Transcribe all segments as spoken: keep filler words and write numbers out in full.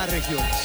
las regiones.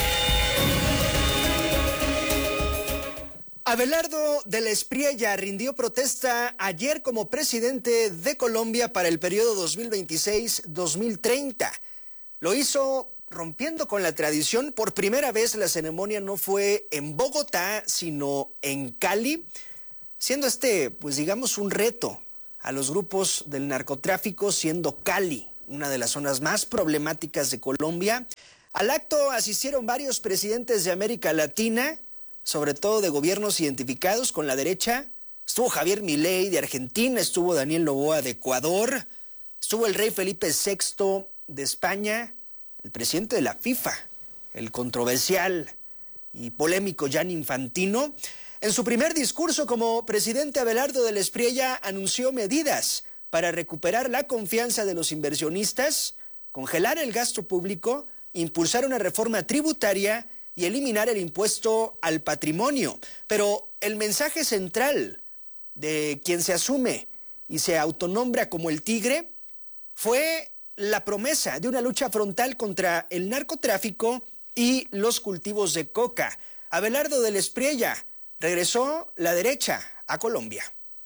Abelardo de la Espriella rindió protesta ayer como presidente de Colombia para el periodo dos mil veintiséis a dos mil treinta. Lo hizo rompiendo con la tradición. Por primera vez la ceremonia no fue en Bogotá, sino en Cali, siendo este, pues digamos, un reto a los grupos del narcotráfico, siendo Cali una de las zonas más problemáticas de Colombia. Al acto asistieron varios presidentes de América Latina, sobre todo de gobiernos identificados con la derecha. Estuvo Javier Milei de Argentina, estuvo Daniel Noboa de Ecuador, estuvo el rey Felipe sexto de España, el presidente de la FIFA, el controversial y polémico Gianni Infantino. En su primer discurso como presidente, Abelardo de la Espriella anunció medidas para recuperar la confianza de los inversionistas, congelar el gasto público, impulsar una reforma tributaria y eliminar el impuesto al patrimonio. Pero el mensaje central de quien se asume y se autonombra como el Tigre fue la promesa de una lucha frontal contra el narcotráfico y los cultivos de coca. Abelardo de la Espriella regresó la derecha a Colombia.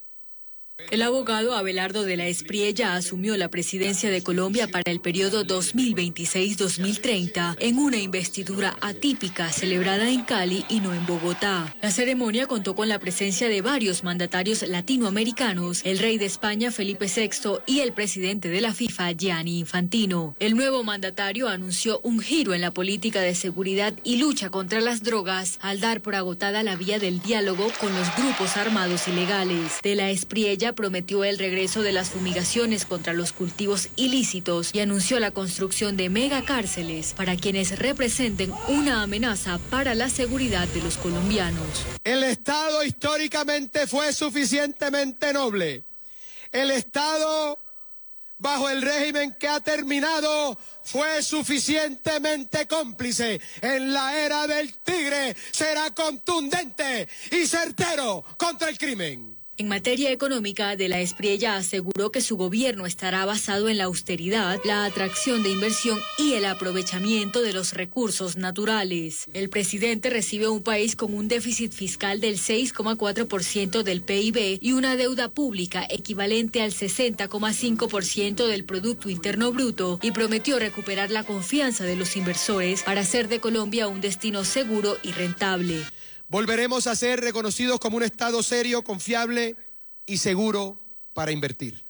El abogado Abelardo de la Espriella asumió la presidencia de Colombia para el periodo dos mil veintiséis a dos mil treinta en una investidura atípica celebrada en Cali y no en Bogotá. La ceremonia contó con la presencia de varios mandatarios latinoamericanos, el rey de España Felipe sexto y el presidente de la FIFA Gianni Infantino. El nuevo mandatario anunció un giro en la política de seguridad y lucha contra las drogas al dar por agotada la vía del diálogo con los grupos armados ilegales. De la Espriella prometió el regreso de las fumigaciones contra los cultivos ilícitos y anunció la construcción de megacárceles para quienes representen una amenaza para la seguridad de los colombianos. El Estado históricamente fue suficientemente noble. El Estado, bajo el régimen que ha terminado, fue suficientemente cómplice. En la era del Tigre será contundente y certero contra el crimen. En materia económica, de la Espriella aseguró que su gobierno estará basado en la austeridad, la atracción de inversión y el aprovechamiento de los recursos naturales. El presidente recibe un país con un déficit fiscal del seis coma cuatro por ciento del P I B y una deuda pública equivalente al sesenta coma cinco por ciento del Producto Interno Bruto, y prometió recuperar la confianza de los inversores para hacer de Colombia un destino seguro y rentable. Volveremos a ser reconocidos como un Estado serio, confiable y seguro para invertir.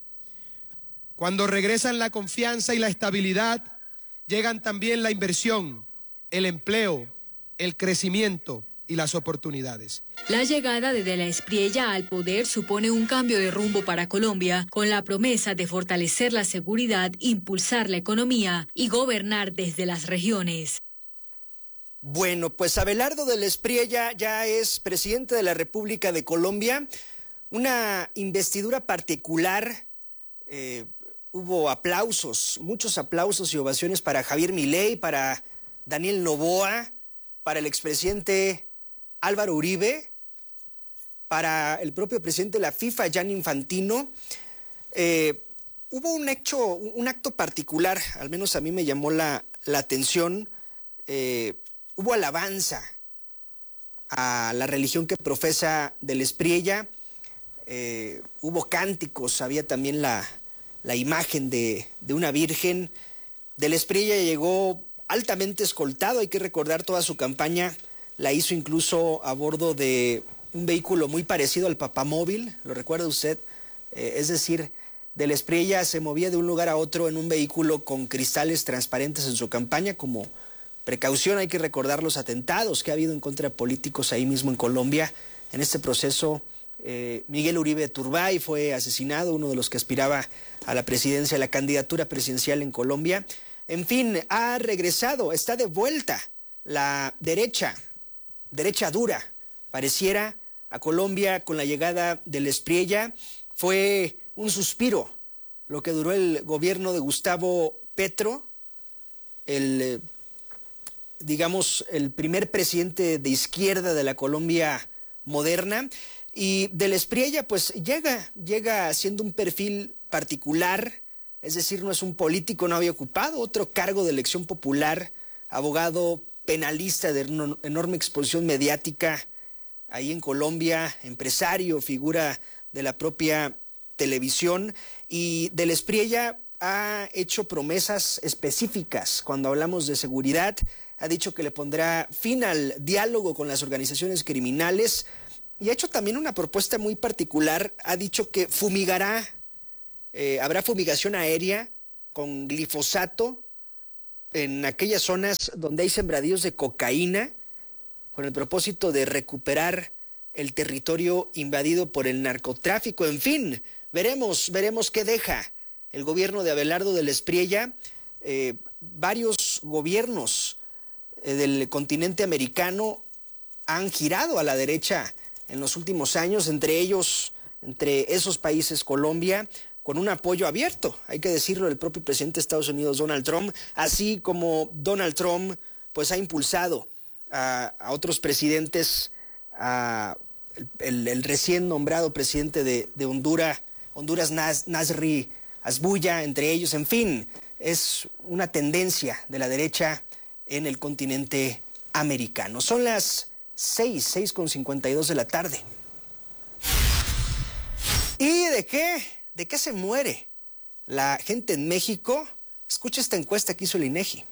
Cuando regresan la confianza y la estabilidad, llegan también la inversión, el empleo, el crecimiento y las oportunidades. La llegada de De la Espriella al poder supone un cambio de rumbo para Colombia, con la promesa de fortalecer la seguridad, impulsar la economía y gobernar desde las regiones. Bueno, pues Abelardo de la Espriella ya es presidente de la República de Colombia. Una investidura particular, eh, hubo aplausos, muchos aplausos y ovaciones para Javier Milei, para Daniel Noboa, para el expresidente Álvaro Uribe, para el propio presidente de la FIFA, Gianni Infantino. Eh, hubo un hecho, un acto particular, al menos a mí me llamó la, la atención. Eh, Hubo alabanza a la religión que profesa de la Espriella, eh, hubo cánticos, había también la, la imagen de, de una virgen. De la Espriella llegó altamente escoltado, hay que recordar toda su campaña, la hizo incluso a bordo de un vehículo muy parecido al papamóvil, ¿lo recuerda usted? Eh, es decir, de la Espriella se movía de un lugar a otro en un vehículo con cristales transparentes en su campaña, como precaución. Hay que recordar los atentados que ha habido en contra de políticos ahí mismo en Colombia. En este proceso, eh, Miguel Uribe Turbay fue asesinado, uno de los que aspiraba a la presidencia, a la candidatura presidencial en Colombia. En fin, ha regresado, está de vuelta la derecha, derecha dura, pareciera, a Colombia con la llegada de la Espriella. Fue un suspiro lo que duró el gobierno de Gustavo Petro, el digamos, el primer presidente de izquierda de la Colombia moderna. Y de la Espriella, pues llega, llega siendo un perfil particular, es decir, no es un político, no había ocupado otro cargo de elección popular abogado penalista de enorme exposición mediática ahí en Colombia, empresario, figura de la propia televisión, y Del Espriella ha hecho promesas específicas cuando hablamos de seguridad. Ha dicho que le pondrá fin al diálogo con las organizaciones criminales y ha hecho también una propuesta muy particular. Ha dicho que fumigará, eh, habrá fumigación aérea con glifosato en aquellas zonas donde hay sembradíos de cocaína, con el propósito de recuperar el territorio invadido por el narcotráfico. En fin, veremos, veremos qué deja el gobierno de Abelardo Del Espriella. Eh, varios gobiernos eh, del continente americano han girado a la derecha en los últimos años, entre ellos, entre esos países, Colombia, con un apoyo abierto, hay que decirlo, el propio presidente de Estados Unidos, Donald Trump, así como Donald Trump pues ha impulsado a, a otros presidentes, a el, el recién nombrado presidente de, de Honduras, Honduras Nas, Nasri Asbuya, entre ellos. En fin, es una tendencia de la derecha en el continente americano. Son las seis, seis con cincuenta y dos de la tarde. ¿Y de qué? ¿De qué se muere la gente en México? Escucha esta encuesta que hizo el INEGI.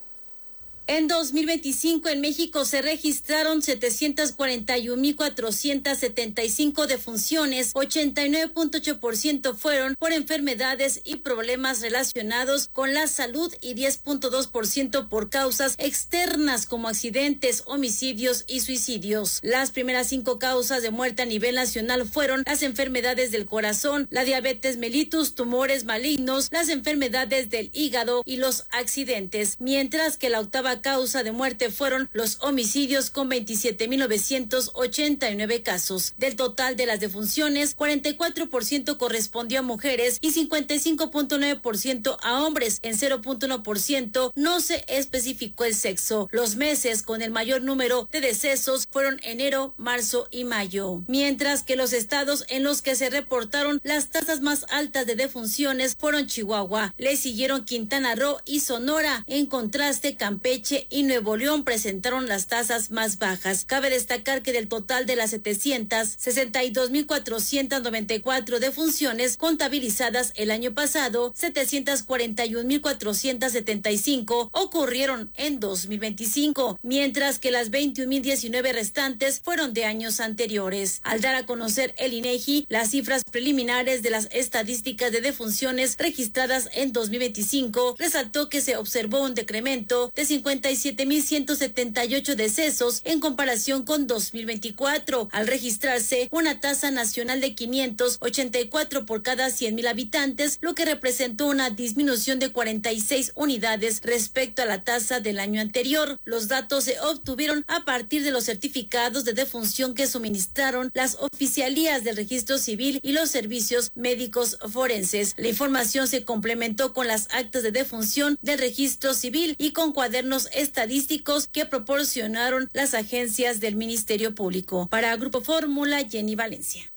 En dos mil veinticinco en México se registraron setecientas cuarenta y un mil cuatrocientas setenta y cinco defunciones, ochenta y nueve punto ocho por ciento fueron por enfermedades y problemas relacionados con la salud y diez punto dos por ciento por causas externas como accidentes, homicidios y suicidios. Las primeras cinco causas de muerte a nivel nacional fueron las enfermedades del corazón, la diabetes mellitus, tumores malignos, las enfermedades del hígado y los accidentes, mientras que la octava causa de muerte fueron los homicidios con veintisiete mil novecientos ochenta y nueve casos. Del total de las defunciones, cuarenta y cuatro por ciento correspondió a mujeres y cincuenta y cinco punto nueve por ciento a hombres. En cero punto uno por ciento no se especificó el sexo. Los meses con el mayor número de decesos fueron enero, marzo y mayo. Mientras que los estados en los que se reportaron las tasas más altas de defunciones fueron Chihuahua. Le siguieron Quintana Roo y Sonora. En contraste, Campeche y Nuevo León presentaron las tasas más bajas. Cabe destacar que del total de las setecientas sesenta y dos mil cuatrocientas noventa y cuatro defunciones contabilizadas el año pasado, setecientas cuarenta y un mil cuatrocientas setenta y cinco ocurrieron en dos mil veinticinco, mientras que las veintiún mil diecinueve restantes fueron de años anteriores. Al dar a conocer el INEGI las cifras preliminares de las estadísticas de defunciones registradas en dos mil veinticinco, resaltó que se observó un decremento de cincuenta y siete mil ciento setenta y ocho decesos en comparación con dos mil veinticuatro, al registrarse una tasa nacional de quinientos ochenta y cuatro por cada cien mil habitantes, lo que representó una disminución de cuarenta y seis unidades respecto a la tasa del año anterior. Los datos se obtuvieron a partir de los certificados de defunción que suministraron las oficialías del registro civil y los servicios médicos forenses. La información se complementó con las actas de defunción del registro civil y con cuadernos estadísticos que proporcionaron las agencias del Ministerio Público. Para Grupo Fórmula, Jenny Valencia.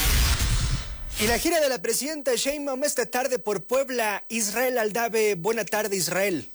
Y la gira de la presidenta Sheinbaum esta tarde por Puebla. Israel Aldave, buena tarde, Israel.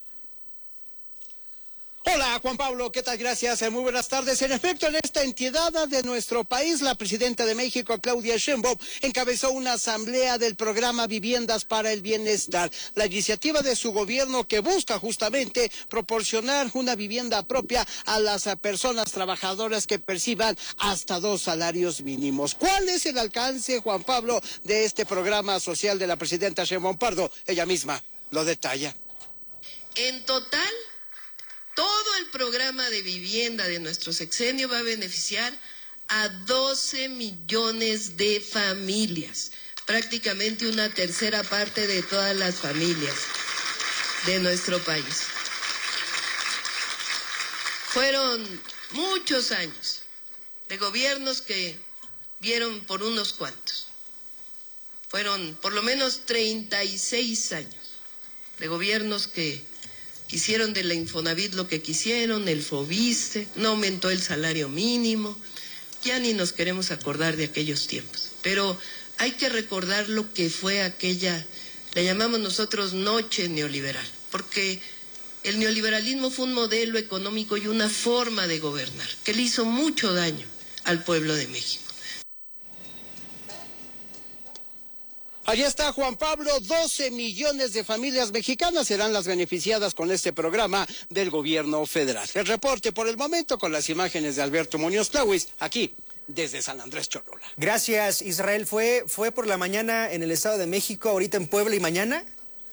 Hola Juan Pablo, ¿qué tal? Gracias, muy buenas tardes. En efecto, en esta entidad de nuestro país, la presidenta de México, Claudia Sheinbaum, encabezó una asamblea del programa Viviendas para el Bienestar, la iniciativa de su gobierno que busca justamente proporcionar una vivienda propia a las personas trabajadoras que perciban hasta dos salarios mínimos. ¿Cuál es el alcance, Juan Pablo, de este programa social de la presidenta Sheinbaum Pardo? Ella misma lo detalla. En total, todo el programa de vivienda de nuestro sexenio va a beneficiar a doce millones de familias, prácticamente una tercera parte de todas las familias de nuestro país. Fueron muchos años de gobiernos que vieron por unos cuantos. Fueron por lo menos treinta y seis años de gobiernos que hicieron de la Infonavit lo que quisieron, el Fobiste, no aumentó el salario mínimo, ya ni nos queremos acordar de aquellos tiempos. Pero hay que recordar lo que fue aquella, le llamamos nosotros noche neoliberal, porque El neoliberalismo fue un modelo económico y una forma de gobernar que le hizo mucho daño al pueblo de México. Allí está Juan Pablo, doce millones de familias mexicanas serán las beneficiadas con este programa del gobierno federal. El reporte por el momento con las imágenes de Alberto Muñoz Plawis, aquí desde San Andrés Cholula. Gracias, Israel. ¿Fue, fue por la mañana en el Estado de México, ahorita en Puebla y mañana?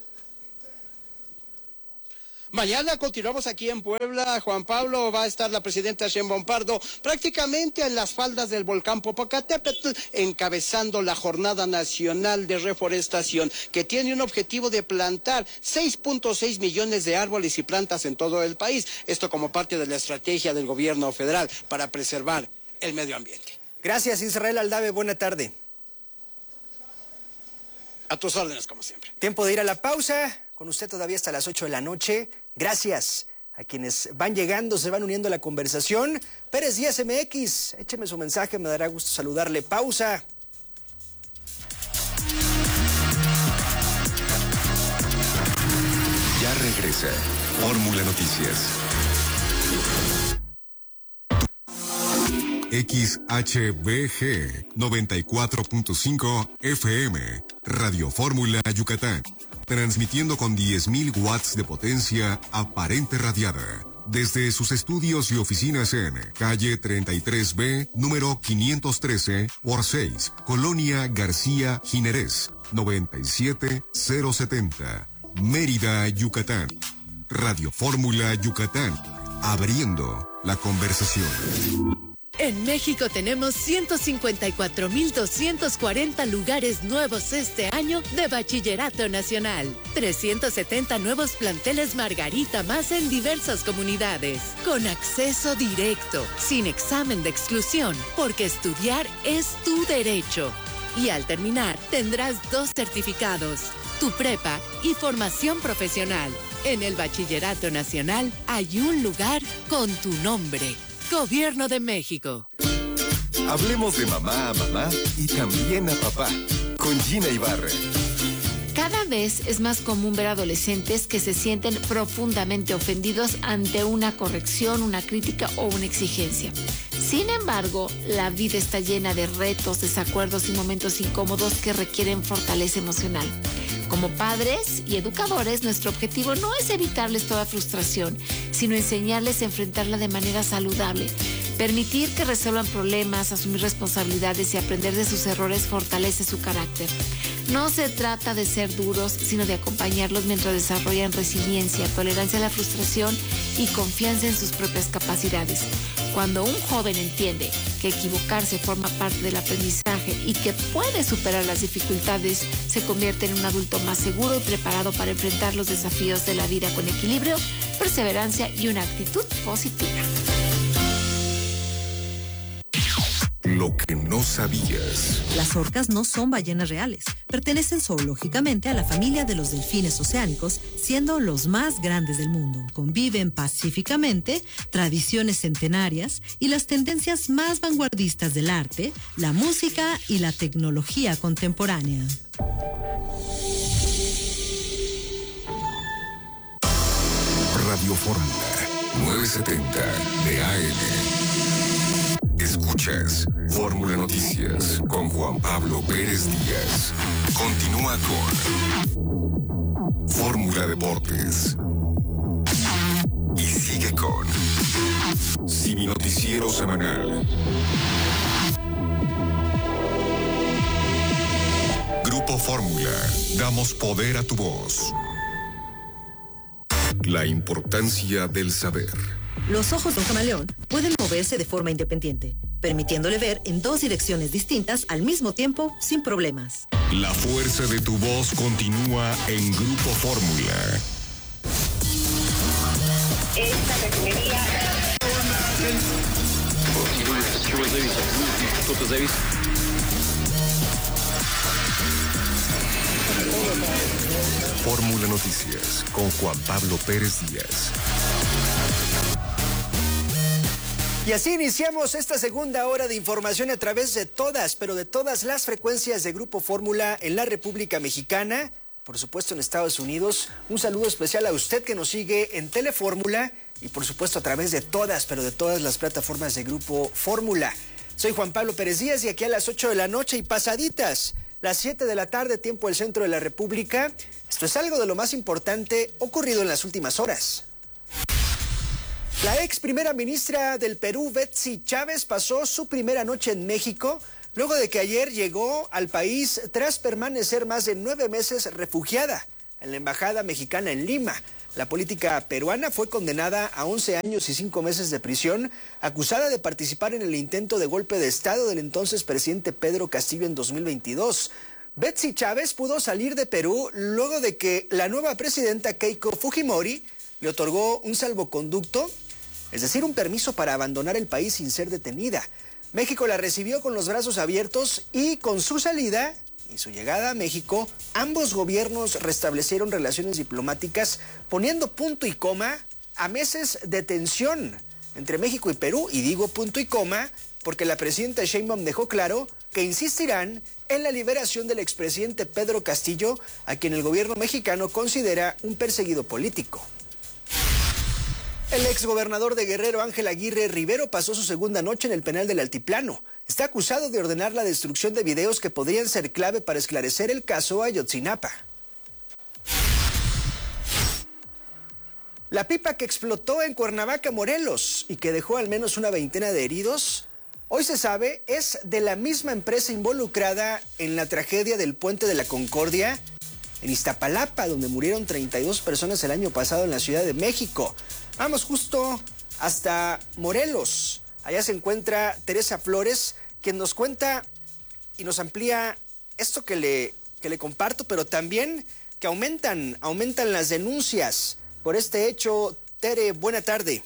Mañana continuamos aquí en Puebla. Juan Pablo, va a estar la presidenta Sheinbaum Pardo prácticamente en las faldas del volcán Popocatépetl, encabezando la Jornada Nacional de Reforestación, que tiene un objetivo de plantar seis punto seis millones de árboles y plantas en todo el país. Esto como parte de la estrategia del gobierno federal para preservar el medio ambiente. Gracias, Israel Aldave. Buena tarde. A tus órdenes, como siempre. Tiempo de ir a la pausa. Con usted todavía hasta las ocho de la noche. Gracias a quienes van llegando, se van uniendo a la conversación. Pérez Díaz M X, écheme su mensaje, me dará gusto saludarle. Pausa. Ya regresa Fórmula Noticias. X H B G noventa y cuatro punto cinco F M, Radio Fórmula Yucatán. Transmitiendo con diez mil watts de potencia aparente radiada. Desde sus estudios y oficinas en calle treinta y tres B, número quinientos trece por seis, Colonia García Jiménez, noventa y siete mil setenta, Mérida, Yucatán. Radio Fórmula Yucatán, abriendo la conversación. En México tenemos ciento cincuenta y cuatro mil doscientos cuarenta lugares nuevos este año de Bachillerato Nacional. trescientos setenta nuevos planteles Margarita más en diversas comunidades. Con acceso directo, sin examen de exclusión, porque estudiar es tu derecho. Y al terminar, tendrás dos certificados, tu prepa y formación profesional. En el Bachillerato Nacional hay un lugar con tu nombre. Gobierno de México. Hablemos de mamá a mamá y también a papá, con Gina Ibarra. Cada vez es más común ver adolescentes que se sienten profundamente ofendidos ante una corrección, una crítica o una exigencia. Sin embargo, la vida está llena de retos, desacuerdos y momentos incómodos que requieren fortaleza emocional. Como padres y educadores, nuestro objetivo no es evitarles toda frustración, sino enseñarles a enfrentarla de manera saludable. Permitir que resuelvan problemas, asumir responsabilidades y aprender de sus errores fortalece su carácter. No se trata de ser duros, sino de acompañarlos mientras desarrollan resiliencia, tolerancia a la frustración y confianza en sus propias capacidades. Cuando un joven entiende que equivocarse forma parte del aprendizaje y que puede superar las dificultades, se convierte en un adulto más seguro y preparado para enfrentar los desafíos de la vida con equilibrio, perseverancia y una actitud positiva. Lo que no sabías. Las orcas no son ballenas reales. Pertenecen zoológicamente a la familia de los delfines oceánicos, siendo los más grandes del mundo. Conviven pacíficamente, tradiciones centenarias y las tendencias más vanguardistas del arte, la música y la tecnología contemporánea. Radio Fórmula novecientos setenta de A M. Escuchas Fórmula Noticias con Juan Pablo Pérez Díaz. Continúa con Fórmula Deportes. Y sigue con Civi Noticiero Semanal. Grupo Fórmula. Damos poder a tu voz. La importancia del saber. Los ojos de un camaleón pueden moverse de forma independiente, permitiéndole ver en dos direcciones distintas al mismo tiempo sin problemas. La fuerza de tu voz continúa en Grupo Fórmula. Esta refinería... Fórmula Noticias con Juan Pablo Pérez Díaz. Y así iniciamos esta segunda hora de información a través de todas, pero de todas las frecuencias de Grupo Fórmula en la República Mexicana. por supuesto en Estados Unidos. Un saludo especial a usted que nos sigue en Telefórmula y por supuesto a través de todas, pero de todas las plataformas de Grupo Fórmula. Soy Juan Pablo Pérez Díaz y aquí a las ocho de la noche y pasaditas, las siete de la tarde, tiempo del centro de la República. Esto es algo de lo más importante ocurrido en las últimas horas. La ex primera ministra del Perú, Betsy Chávez, pasó su primera noche en México, luego de que ayer llegó al país tras permanecer más de nueve meses refugiada en la embajada mexicana en Lima. La política peruana fue condenada a once años y cinco meses de prisión, acusada de participar en el intento de golpe de Estado del entonces presidente Pedro Castillo en dos mil veintidós. Betsy Chávez pudo salir de Perú luego de que la nueva presidenta Keiko Fujimori le otorgó un salvoconducto, es decir, un permiso para abandonar el país sin ser detenida. México la recibió con los brazos abiertos y con su salida y su llegada a México, ambos gobiernos restablecieron relaciones diplomáticas, poniendo punto y coma a meses de tensión entre México y Perú. Y digo punto y coma porque la presidenta Sheinbaum dejó claro que insistirán en la liberación del expresidente Pedro Castillo, a quien el gobierno mexicano considera un perseguido político. El exgobernador de Guerrero, Ángel Aguirre Rivero, pasó su segunda noche en el penal del Altiplano. Está acusado de ordenar la destrucción de videos que podrían ser clave para esclarecer el caso Ayotzinapa. La pipa que explotó en Cuernavaca, Morelos, y que dejó al menos una veintena de heridos, hoy se sabe, es de la misma empresa involucrada en la tragedia del Puente de la Concordia en Iztapalapa, donde murieron treinta y dos personas el año pasado en la Ciudad de México. Vamos justo hasta Morelos. Allá se encuentra Teresa Flores, quien nos cuenta y nos amplía esto que le, que le comparto, pero también que aumentan, aumentan las denuncias por este hecho. Tere, buena tarde.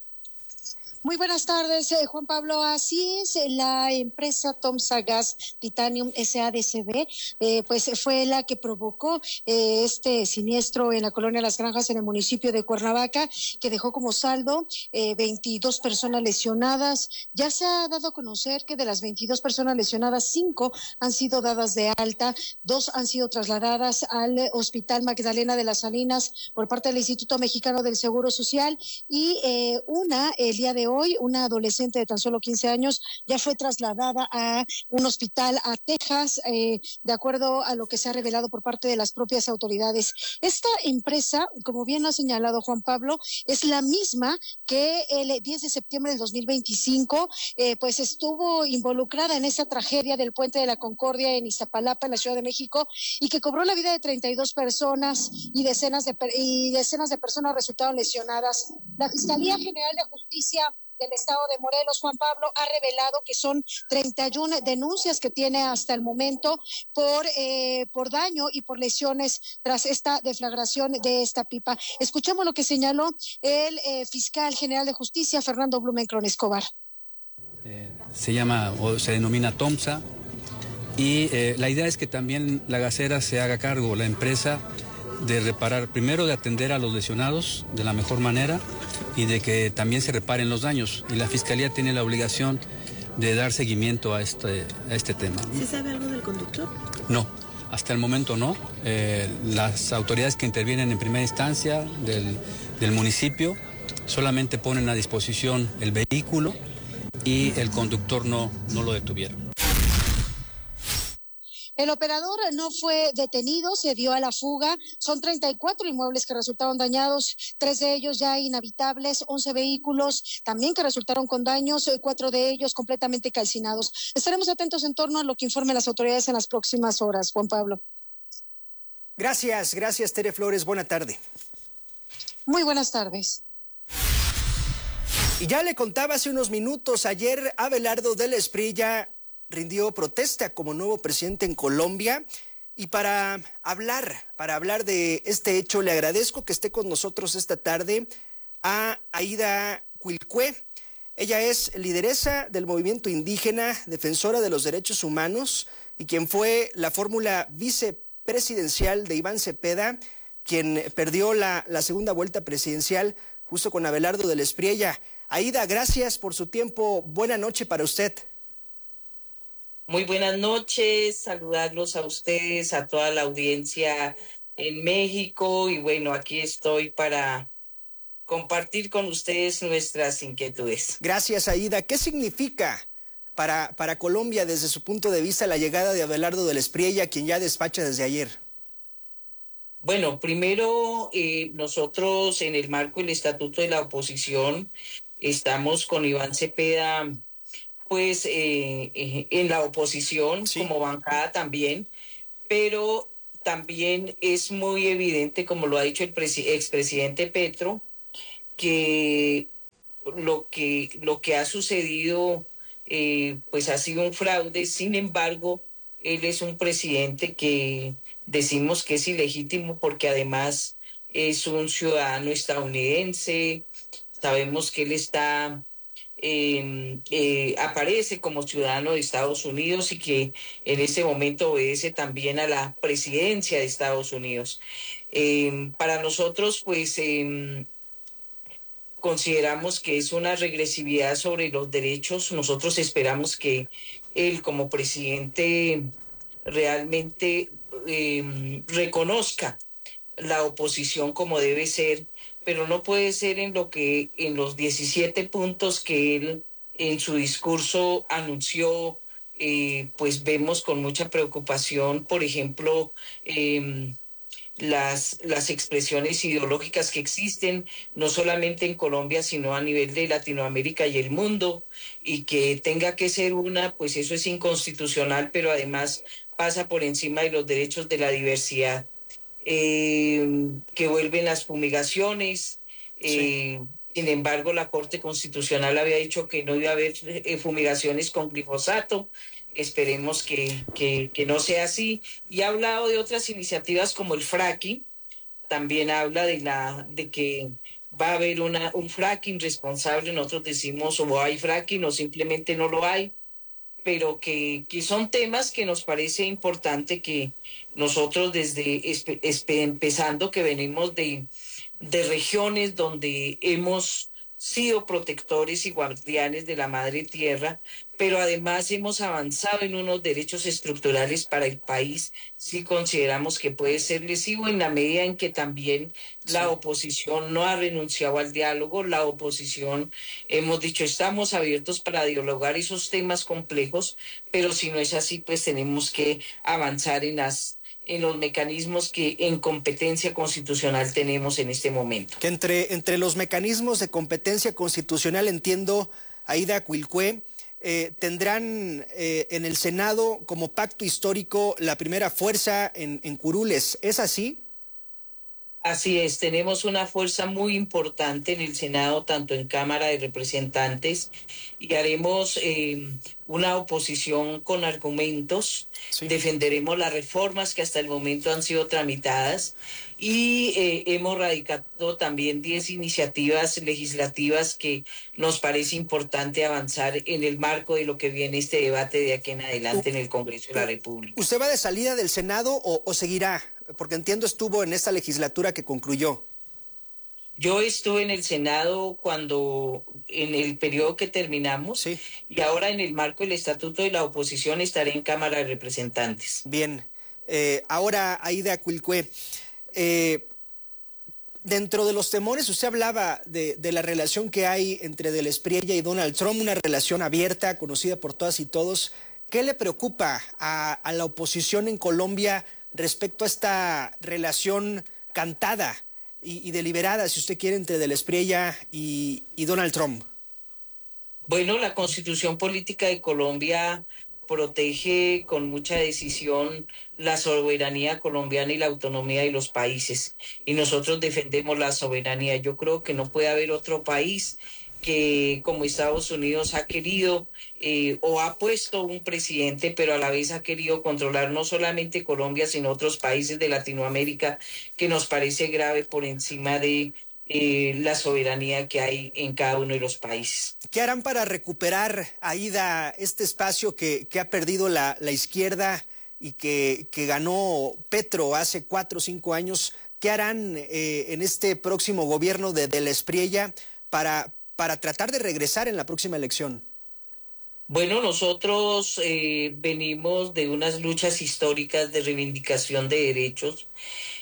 Muy buenas tardes, eh, Juan Pablo. Así es, la empresa Tomsa Gas Titanium S A D C B, eh, pues fue la que provocó eh, este siniestro en la colonia Las Granjas, en el municipio de Cuernavaca, que dejó como saldo eh, veintidós personas lesionadas. Ya se ha dado a conocer que de las veintidós personas lesionadas, cinco han sido dadas de alta, dos han sido trasladadas al Hospital Magdalena de las Salinas por parte del Instituto Mexicano del Seguro Social, y eh, una, el día de hoy, Hoy, una adolescente de tan solo quince años ya fue trasladada a un hospital a Texas, eh, de acuerdo a lo que se ha revelado por parte de las propias autoridades. Esta empresa, como bien ha señalado Juan Pablo, es la misma que el diez de septiembre del dos mil veinticinco, eh, pues estuvo involucrada en esa tragedia del Puente de la Concordia en Iztapalapa, en la Ciudad de México, y que cobró la vida de treinta y dos personas y decenas de, y decenas de personas resultaron lesionadas. La Fiscalía General de Justicia del Estado de Morelos, Juan Pablo, ha revelado que son treinta y una denuncias que tiene hasta el momento por eh, por daño y por lesiones tras esta deflagración de esta pipa. Escuchamos lo que señaló el eh, fiscal general de justicia, Fernando Blumenkron Escobar. Eh, se llama o se denomina Tomsa, y eh, la idea es que también la gasera se haga cargo, la empresa, de reparar, primero de atender a los lesionados de la mejor manera y de que también se reparen los daños. Y la Fiscalía tiene la obligación de dar seguimiento a este, a este tema. ¿Se sabe algo del conductor? No, hasta el momento no. Eh, las autoridades que intervienen en primera instancia del, del municipio solamente ponen a disposición el vehículo y el conductor no, no lo detuvieron. El operador no fue detenido, se dio a la fuga. Son treinta y cuatro inmuebles que resultaron dañados, tres de ellos ya inhabitables, once vehículos también que resultaron con daños, cuatro de ellos completamente calcinados. Estaremos atentos en torno a lo que informen las autoridades en las próximas horas, Juan Pablo. Gracias, gracias Tere Flores, buena tarde. Muy buenas tardes. Y ya le contaba hace unos minutos, ayer Abelardo del Espriella rindió protesta como nuevo presidente en Colombia. Y para hablar, para hablar de este hecho, le agradezco que esté con nosotros esta tarde a Aida Cuilcue. Ella es lideresa del movimiento indígena, defensora de los derechos humanos y quien fue la fórmula vicepresidencial de Iván Cepeda, quien perdió la, la segunda vuelta presidencial justo con Abelardo del Espriella. Aida, gracias por su tiempo. Buena noche para usted. Muy buenas noches, saludarlos a ustedes, a toda la audiencia en México y bueno, aquí estoy para compartir con ustedes nuestras inquietudes. Gracias, Aída. ¿Qué significa para, para Colombia desde su punto de vista la llegada de Abelardo del Espriella, quien ya despacha desde ayer? Bueno, primero eh, nosotros en el marco del Estatuto de la Oposición estamos con Iván Cepeda pues eh, eh, en la oposición, sí, como bancada también, pero también es muy evidente, como lo ha dicho el expresidente Petro, que lo que, lo que ha sucedido eh, pues ha sido un fraude. Sin embargo, él es un presidente que decimos que es ilegítimo porque además es un ciudadano estadounidense. Sabemos que él está eh, eh, aparece como ciudadano de Estados Unidos y que en este momento obedece también a la presidencia de Estados Unidos. Eh, para nosotros, pues, eh, consideramos que es una regresividad sobre los derechos. Nosotros esperamos que él, como presidente, realmente eh, reconozca la oposición como debe ser, pero no puede ser en lo que en los diecisiete puntos que él en su discurso anunció. Eh, pues vemos con mucha preocupación, por ejemplo, eh, las, las expresiones ideológicas que existen, no solamente en Colombia, sino a nivel de Latinoamérica y el mundo, y que tenga que ser una, pues eso es inconstitucional, pero además pasa por encima de los derechos de la diversidad. Eh, que vuelven las fumigaciones. Eh, sí. Sin embargo, la Corte Constitucional había dicho que no iba a haber eh, fumigaciones con glifosato. Esperemos que, que, que no sea así. Y ha hablado de otras iniciativas como el fracking. También habla de, la, de que va a haber una, un fracking responsable. Nosotros decimos o hay fracking o simplemente no lo hay. Pero que, que son temas que nos parece importante que nosotros desde espe, espe, empezando que venimos de, de regiones donde hemos sido protectores y guardianes de la madre tierra, pero además hemos avanzado en unos derechos estructurales para el país, sí consideramos que puede ser lesivo en la medida en que también sí. La oposición no ha renunciado al diálogo. La oposición, hemos dicho, estamos abiertos para dialogar esos temas complejos, pero si no es así, pues tenemos que avanzar en las en los mecanismos que en competencia constitucional tenemos en este momento. Que entre, entre los mecanismos de competencia constitucional, entiendo, Aída Cuilcue, eh, tendrán eh, en el Senado como pacto histórico la primera fuerza en, en curules, ¿es así? Así es, tenemos una fuerza muy importante en el Senado, tanto en Cámara de Representantes, y haremos eh, una oposición con argumentos, sí. Defenderemos las reformas que hasta el momento han sido tramitadas y eh, hemos radicado también diez iniciativas legislativas que nos parece importante avanzar en el marco de lo que viene este debate de aquí en adelante en el Congreso de la República. ¿Usted va de salida del Senado o, o seguirá? Porque entiendo estuvo en esta legislatura que concluyó. Yo estuve en el Senado cuando, en el periodo que terminamos, sí. Y ahora en el marco del Estatuto de la Oposición estaré en Cámara de Representantes. Bien, eh, ahora Aída Cuilcue, eh, dentro de los temores usted hablaba de, de la relación que hay entre del Espriella y Donald Trump, una relación abierta, conocida por todas y todos. ¿Qué le preocupa a, a la oposición en Colombia respecto a esta relación cantada y, y deliberada, si usted quiere, entre del Espriella y, y Donald Trump? Bueno, la Constitución Política de Colombia protege con mucha decisión la soberanía colombiana y la autonomía de los países, y nosotros defendemos la soberanía. Yo creo que no puede haber otro país que como Estados Unidos ha querido eh, o ha puesto un presidente, pero a la vez ha querido controlar no solamente Colombia, sino otros países de Latinoamérica, que nos parece grave por encima de eh, la soberanía que hay en cada uno de los países. ¿Qué harán para recuperar, Aída, este espacio que, que ha perdido la, la izquierda y que, que ganó Petro hace cuatro o cinco años? ¿Qué harán eh, en este próximo gobierno de del Espriella para para tratar de regresar en la próxima elección? Bueno, nosotros eh, venimos de unas luchas históricas de reivindicación de derechos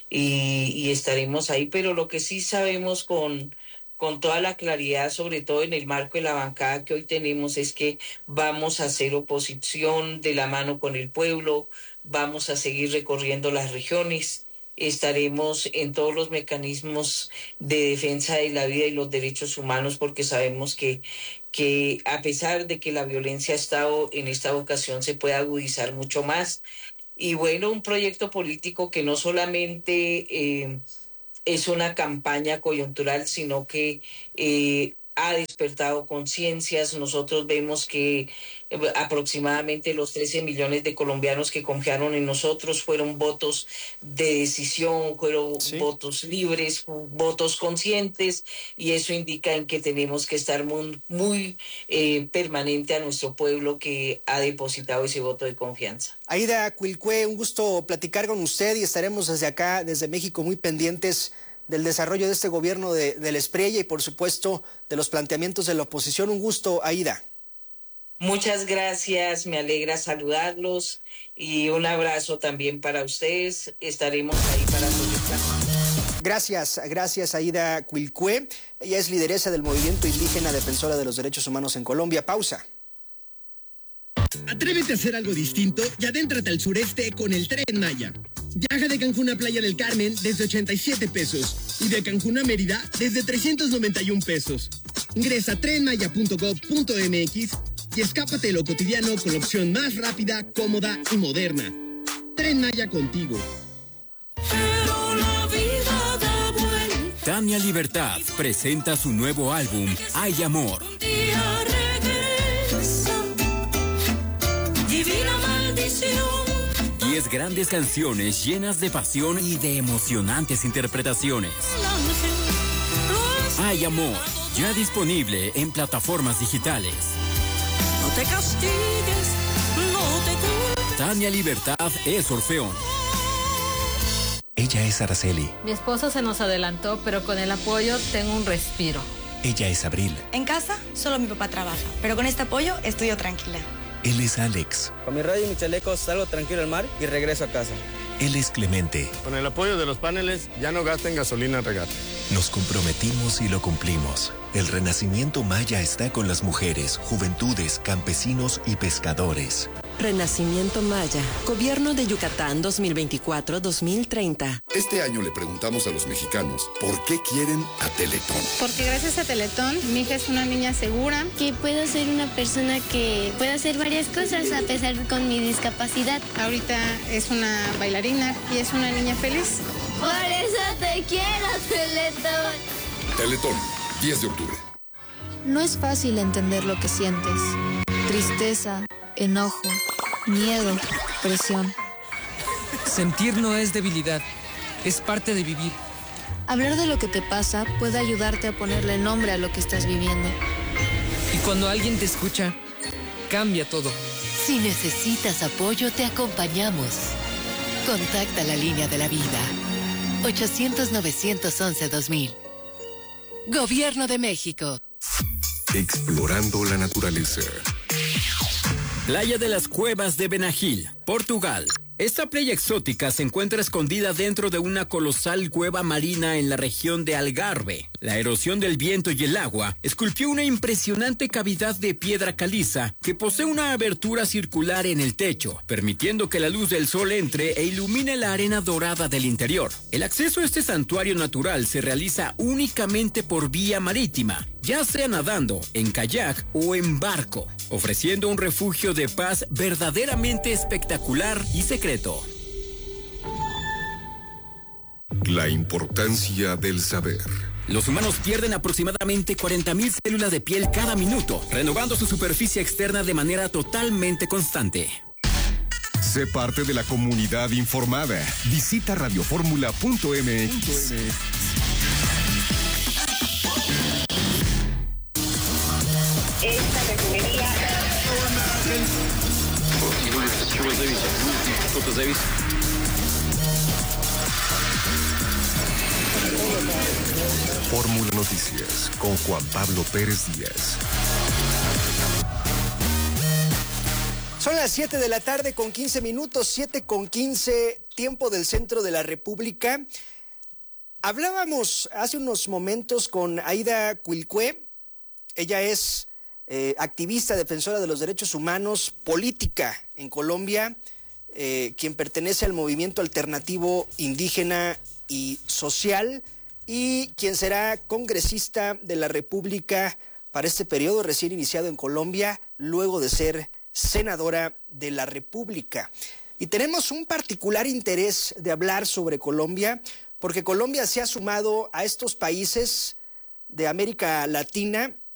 y, y estaremos ahí, pero lo que sí sabemos con, con toda la claridad, sobre todo en el marco de la bancada que hoy tenemos, es que vamos a hacer oposición de la mano con el pueblo, vamos a seguir recorriendo las regiones, estaremos en todos los mecanismos de defensa de la vida y los derechos humanos, porque sabemos que, que a pesar de que la violencia ha estado en esta ocasión, se puede agudizar mucho más. Y bueno, un proyecto político que no solamente eh, es una campaña coyuntural, sino que eh, ha despertado conciencias. Nosotros vemos que eh, aproximadamente los trece millones de colombianos que confiaron en nosotros fueron votos de decisión, fueron sí. votos libres, votos conscientes, y eso indica en que tenemos que estar muy, muy eh, permanente a nuestro pueblo que ha depositado ese voto de confianza. Aida Cuilcue, un gusto platicar con usted y estaremos desde acá, desde México, muy pendientes del desarrollo de este gobierno de, del Espriella y por supuesto de los planteamientos de la oposición. Un gusto, Aida. Muchas gracias, me alegra saludarlos y un abrazo también para ustedes. Estaremos ahí para apoyar. Gracias, gracias Aida Cuilcue. Ella es lideresa del movimiento indígena defensora de los derechos humanos en Colombia. Pausa. Atrévete a hacer algo distinto y adéntrate al sureste con el Tren Maya. Viaja de Cancún a Playa del Carmen desde ochenta y siete pesos y de Cancún a Mérida desde trescientos noventa y un pesos. Ingresa a tren maya punto gob punto m x y escápate de lo cotidiano con la opción más rápida, cómoda y moderna. Tren Maya contigo. Pero la vida da vuelta. Tania Libertad presenta su nuevo álbum, Hay Amor. Un día regresa, divina maldición. Diez grandes canciones llenas de pasión y de emocionantes interpretaciones. Hay Amor, ya disponible en plataformas digitales. No te castigues, no te culpes. Tania Libertad es Orfeón. Ella es Araceli. Mi esposo se nos adelantó, pero con el apoyo tengo un respiro. Ella es Abril. En casa, solo mi papá trabaja, pero con este apoyo estoy yo tranquila. Él es Alex. Con mi radio y mi chaleco salgo tranquilo al mar y regreso a casa. Él es Clemente. Con el apoyo de los paneles ya no gasten gasolina en regar. Nos comprometimos y lo cumplimos. El renacimiento maya está con las mujeres, juventudes, campesinos y pescadores. Renacimiento Maya. Gobierno de Yucatán dos mil veinticuatro a dos mil treinta. Este año le preguntamos a los mexicanos por qué quieren a Teletón. Porque gracias a Teletón, mi hija es una niña segura. Que puedo ser una persona que puede hacer varias cosas a pesar de con mi discapacidad. Ahorita es una bailarina y es una niña feliz. Por eso te quiero, Teletón. Teletón, diez de octubre. No es fácil entender lo que sientes. Tristeza, enojo, miedo, presión. Sentir no es debilidad, es parte de vivir. Hablar de lo que te pasa puede ayudarte a ponerle nombre a lo que estás viviendo. Y cuando alguien te escucha, cambia todo. Si necesitas apoyo, te acompañamos. Contacta la línea de la vida. ochocientos, novecientos once, dos mil. Gobierno de México. Explorando la naturaleza. Playa de las Cuevas de Benagil, Portugal. Esta playa exótica se encuentra escondida dentro de una colosal cueva marina en la región de Algarve. La erosión del viento y el agua esculpió una impresionante cavidad de piedra caliza que posee una abertura circular en el techo, permitiendo que la luz del sol entre e ilumine la arena dorada del interior. El acceso a este santuario natural se realiza únicamente por vía marítima, ya sea nadando, en kayak o en barco, ofreciendo un refugio de paz verdaderamente espectacular y secreto. La importancia del saber. Los humanos pierden aproximadamente cuarenta mil células de piel cada minuto, renovando su superficie externa de manera totalmente constante. Sé parte de la comunidad informada. Visita radioformula punto m x. Esta refinería. Fórmula Noticias con Juan Pablo Pérez Díaz. Son las siete de la tarde con quince minutos, siete con quince, tiempo del centro de la República. Hablábamos hace unos momentos con Aida Cuilcue. Ella es eh, activista, defensora de los derechos humanos, política en Colombia, eh, quien pertenece al movimiento alternativo indígena y social y quien será congresista de la República para este periodo recién iniciado en Colombia, luego de ser senadora de la República. Y tenemos un particular interés de hablar sobre Colombia, porque Colombia se ha sumado a estos países de América Latina